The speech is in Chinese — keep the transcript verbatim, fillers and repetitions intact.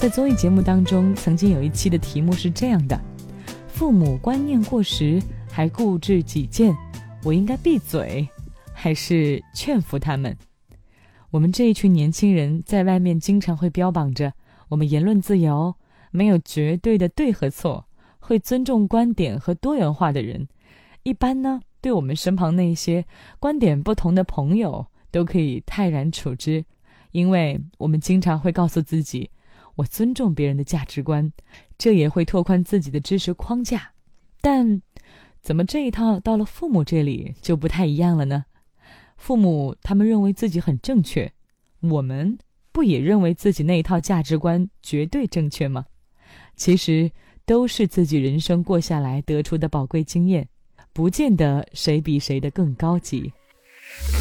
在综艺节目当中，曾经有一期的题目是这样的：父母观念过时，还固执己见，我应该闭嘴，还是劝服他们？我们这一群年轻人在外面经常会标榜着我们言论自由，没有绝对的对和错，会尊重观点和多元化的人。一般呢，对我们身旁那些观点不同的朋友都可以泰然处之，因为我们经常会告诉自己，我尊重别人的价值观，这也会拓宽自己的知识框架。但怎么这一套到了父母这里就不太一样了呢？父母他们认为自己很正确，我们不也认为自己那一套价值观绝对正确吗？其实都是自己人生过下来得出的宝贵经验，不见得谁比谁的更高级。